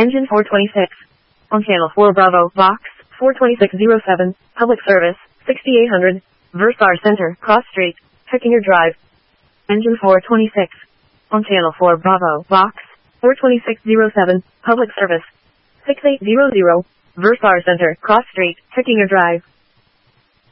Engine 426. On Channel 4 Bravo, Box 42607, Public Service, 6800, Versar Center, Cross Street, Heckinger Drive. Engine 426. On Channel 4 Bravo, Box 42607, Public Service, 6800, Versar Center, Cross Street, Heckinger Drive.